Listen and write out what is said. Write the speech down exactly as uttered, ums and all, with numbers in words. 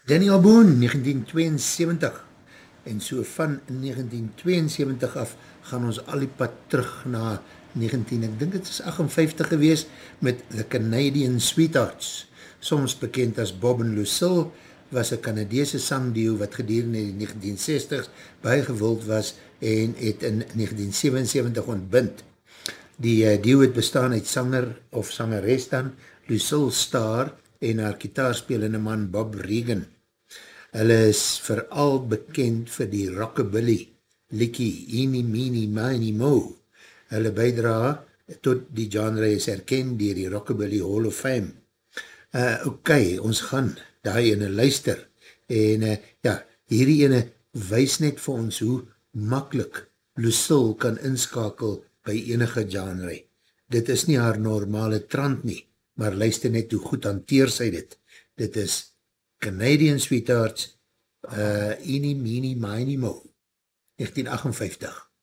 Daniel Boone, negentien tweeënsewentig. En so van negentien tweeënsewentig af gaan ons al die pad terug na negentien, ek dink het is agt-en-vyftig gewees, met The Canadian Sweethearts. Soms bekend as Bob en Lucille, was een Canadese sangduo wat gedurende in die negentien sestig's baie gewild was en het in negentien sewensewentig ontbind. Die uh, duo het bestaan uit sanger of sangeres dan, Lucille Starr en haar gitaarspelende man Bob Regan. Hulle is vooral bekend vir die rockabilly, Likkie, Eenie, Meenie, Miny, Mo. Hulle bijdra tot die genre is erkend dier die Rockabilly Hall of Fame. Uh, ok, ons gaan daai ene luister. En uh, ja, hierdie ene wys net vir ons hoe makkelijk Lucille kan inskakel by enige genre. Dit is nie haar normale trant nie, maar luister net hoe goed hanteer sy dit. Dit is Canadian Sweethearts, uh, Eenie, Meenie, Miny, Mo, negentien agt-en-vyftig.